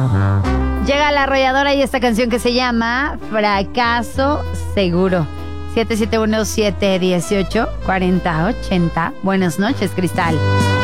Llega la arrolladora y esta canción que se llama Fracaso Seguro. 771-718-4080. Buenas noches, Cristal.